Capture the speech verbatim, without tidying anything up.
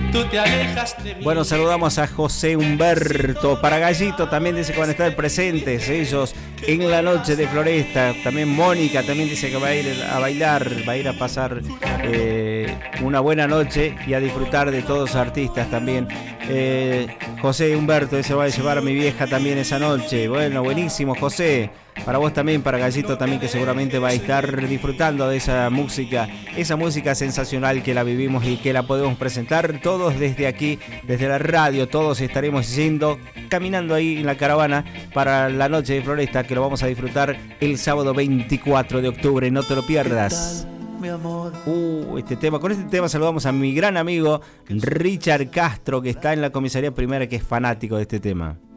tú te alejas de mí. Bueno, saludamos a José Humberto. Para Gallito también dice que van a estar presentes ellos en la noche de Floresta. También Mónica también dice que va a ir a bailar, va a ir a pasar eh, una buena noche y a disfrutar de todos los artistas también. Eh, José Humberto dice, va a llevar a mi vieja también esa noche. Bueno, buenísimo, José. Para vos también, para Gallito también, que seguramente va a estar disfrutando de esa música, esa música sensacional que la vivimos y que la podemos presentar todos desde aquí, desde la radio. Todos estaremos yendo, caminando ahí en la caravana para la noche de Floresta, que lo vamos a disfrutar el sábado veinticuatro de octubre. No te lo pierdas. Mi amor. Uh, este tema, con este tema saludamos a mi gran amigo Richard Castro, que está en la comisaría primera, que es fanático de este tema.